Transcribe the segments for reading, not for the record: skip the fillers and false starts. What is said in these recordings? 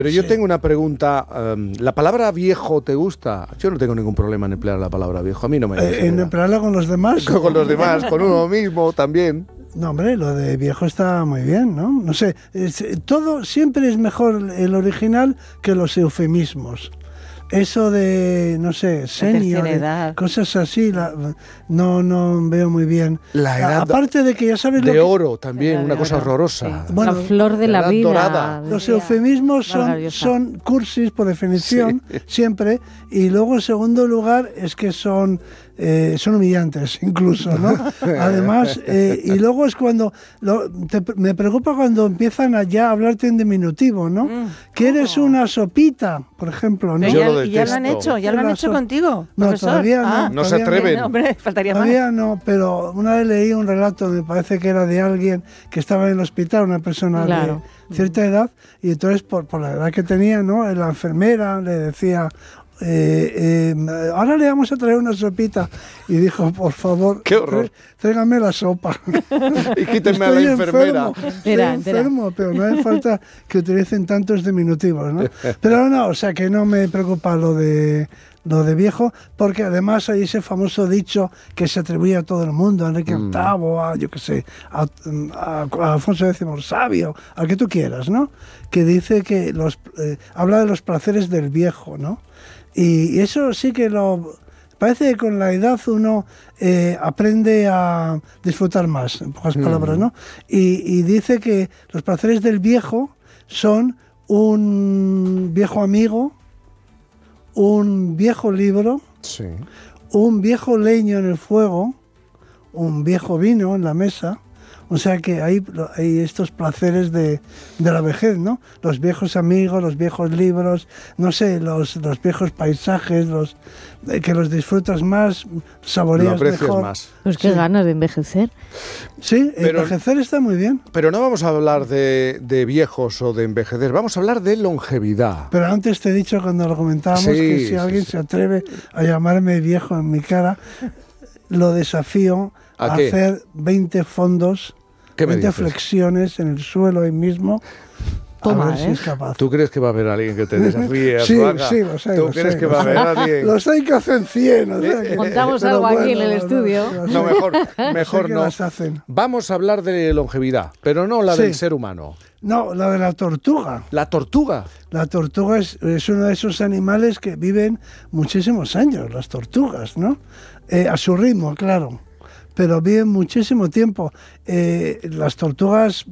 Pero yo tengo una pregunta. ¿La palabra viejo te gusta? Yo no tengo ningún problema en emplear la palabra viejo. A mí no me gusta. ¿En emplearla con los demás? Con los demás, con uno mismo también. No, hombre, lo de viejo está muy bien, ¿no? No sé, todo siempre es mejor el original que los eufemismos. Eso de, no sé, senior, cosas así, no veo muy bien. La edad aparte de que ya sabes de oro también, una cosa horrorosa. Sí. Bueno, la flor de la vida. Dorada. Los eufemismos son cursis por definición, siempre. Y luego, en segundo lugar, es que son humillantes incluso, ¿no? Además, y luego es cuando me preocupa cuando empiezan a ya hablarte en diminutivo, ¿no? Que eres una sopita, por ejemplo, ¿no? Y ya lo han hecho contigo, no, profesor. Todavía no. No se atreven. No, hombre, faltaría todavía más. No, pero una vez leí un relato, me parece que era de alguien que estaba en el hospital, una persona de cierta edad, y entonces por la edad que tenía, ¿no? La enfermera le decía... ahora le vamos a traer una sopita, y dijo, por favor, qué horror, tráigame la sopa y quítenme a la enfermera. Estoy enfermo, pero no hace falta que utilicen tantos diminutivos, ¿no? Pero no, o sea que no me preocupa lo de viejo, porque además hay ese famoso dicho que se atribuye a todo el mundo, a Enrique VIII, a yo qué sé, a Alfonso X Sabio, al que tú quieras, ¿no? Que dice que habla de los placeres del viejo, ¿no? Y eso sí que parece que con la edad uno aprende a disfrutar más, en pocas palabras, ¿no? Y dice que los placeres del viejo son un viejo amigo, un viejo libro, un viejo leño en el fuego, un viejo vino en la mesa. O sea que hay estos placeres de la vejez, ¿no? Los viejos amigos, los viejos libros, no sé, los viejos paisajes, que los disfrutas más, saboreas mejor. Más. Pues qué ganas de envejecer. Sí, envejecer está muy bien. Pero no vamos a hablar de viejos o de envejecer, vamos a hablar de longevidad. Pero antes te he dicho cuando lo comentábamos que si alguien se atreve a llamarme viejo en mi cara, lo desafío a hacer 20 fondos, 20 flexiones en el suelo ahí mismo. Toma, a ver si es capaz. ¿Tú crees que va a haber alguien que te desafíe? Sí, lo sé. ¿Tú crees que va a haber alguien? Los hay que hacen 100. O sea montamos algo aquí en el estudio. No, mejor no. Las hacen. Vamos a hablar de longevidad, pero no la del ser humano. No, la de la tortuga. ¿La tortuga? La tortuga es uno de esos animales que viven muchísimos años, las tortugas, ¿no? A su ritmo, claro, pero viven muchísimo tiempo. Las tortugas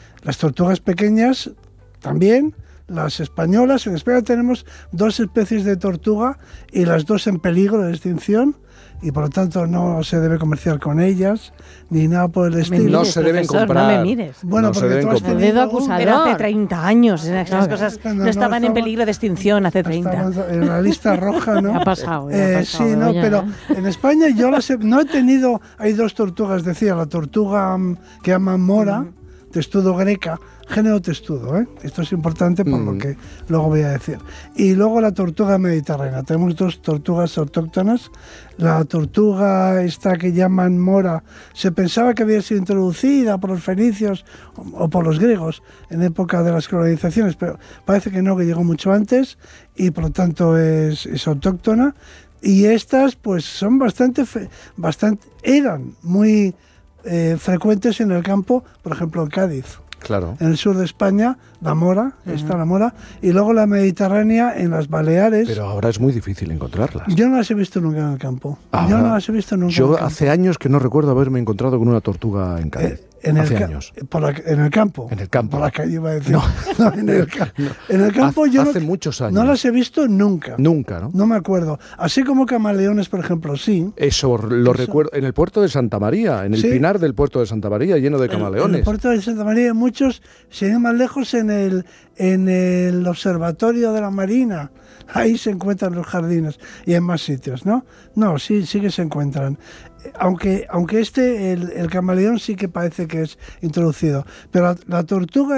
pequeñas también, las españolas. En España tenemos 2 especies de tortuga y las 2 en peligro de extinción, y por lo tanto no se debe comerciar con ellas ni nada por el estilo. No se deben comprar. No me mires. Bueno, no porque tú has tenido dedo acusador. Pero hace 30 años, esas cosas no estaban en peligro de extinción hace 30. Estamos en la lista roja, ¿no? Ya ha pasado. Sí, no, pero en España yo no he tenido, hay 2 tortugas, decía, la tortuga que llaman mora, testudo greca, género testudo, ¿eh? Esto es importante por lo que luego voy a decir. Y luego la tortuga mediterránea. Tenemos 2 tortugas autóctonas. La tortuga esta que llaman mora se pensaba que había sido introducida por los fenicios o por los griegos en época de las colonizaciones, pero parece que no, que llegó mucho antes y por lo tanto es autóctona. Y estas pues son eran muy frecuentes en el campo, por ejemplo en Cádiz. Claro. En el sur de España, la mora, está la mora, y luego la mediterránea en las Baleares. Pero ahora es muy difícil encontrarlas. Yo no las he visto nunca en el campo. Yo hace años que no recuerdo haberme encontrado con una tortuga en Cádiz. Hace años. En el campo. En el campo. Por la calle iba a decir. No, en el campo yo hace muchos años. No las he visto nunca. Nunca, ¿no? No me acuerdo. Así como camaleones, por ejemplo, sí. Eso recuerdo. En el puerto de Santa María, en el pinar del puerto de Santa María, lleno de camaleones. En el puerto de Santa María, muchos, se ven más lejos en el observatorio de la Marina. Ahí se encuentran los jardines y en más sitios, ¿no? No, sí que se encuentran. Aunque el camaleón sí que parece que es introducido. Pero la tortuga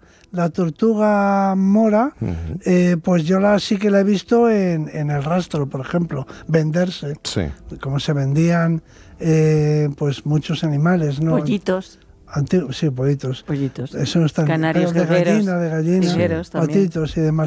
mora, pues yo sí que la he visto en el rastro, por ejemplo, venderse. Sí. Como se vendían pues muchos animales, ¿no? Pollitos. Sí, pollitos. Pollitos. Eso no está. Canarios, de guerreros, gallina, trigueros también. patitos y demás.